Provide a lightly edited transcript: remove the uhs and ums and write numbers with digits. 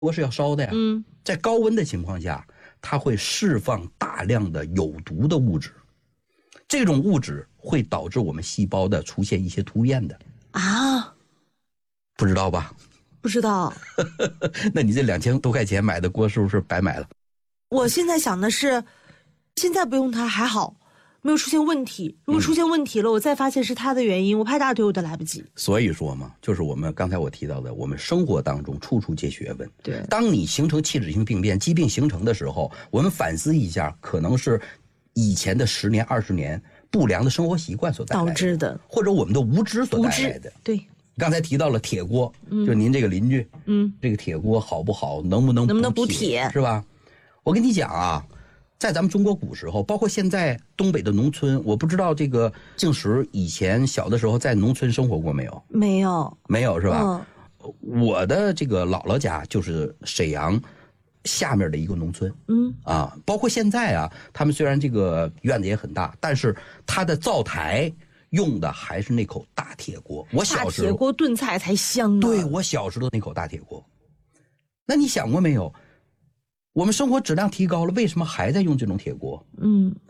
锅是要烧的呀。在高温的情况下，它会释放大量的有毒的物质，这种物质会导致我们细胞的出现一些突变的。 啊， 不知道吧？ 不知道。 那你这2000多块钱买的锅是不是白买了？ 我现在想的是，现在不用它还好，没有出现问题。如果出现问题了，我再发现是它的原因，我拍大腿我都来不及。 所以说嘛，就是我们刚才我提到的，我们生活当中处处皆学问。 对， 当你形成器质性病变、疾病形成的时候，我们反思一下，可能是以前的10年、20年不良的生活习惯所带来的导致的， 或者我们的无知所带来的。 对。 刚才提到了铁锅，就您这个邻居，这个铁锅好不好？能不能补铁？是吧？我跟你讲啊，在咱们中国古时候，包括现在东北的农村，我不知道这个静石以前小的时候在农村生活过没有？ 没有， 没有是吧？我的这个姥姥家就是沈阳下面的一个农村，包括现在啊，他们虽然这个院子也很大，但是它的灶台用的还是那口大铁锅。我小时候大铁锅炖菜才香呢。 对，我小时候那口大铁锅。那你想过没有？我们生活质量提高了，为什么还在用这种铁锅？